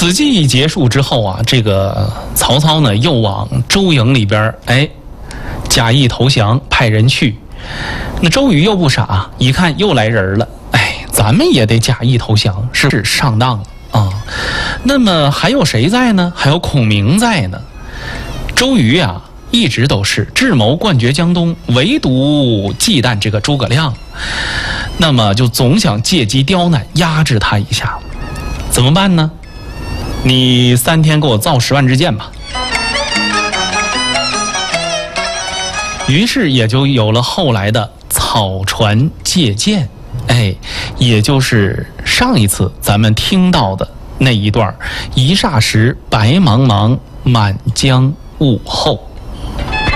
此计结束之后啊，这个曹操呢又往周营里边假意投降，派人去。那周瑜又不傻，一看又来人了，咱们也得假意投降，是上当了啊。那么还有谁在呢？还有孔明在呢。周瑜啊，一直都是智谋冠绝江东，唯独忌惮这个诸葛亮，那么就总想借机刁难，压制他一下。怎么办呢？你3天给我造10万支箭吧。于是也就有了后来的草船借箭，也就是上一次咱们听到的那一段，一霎时白茫茫，满江雾后。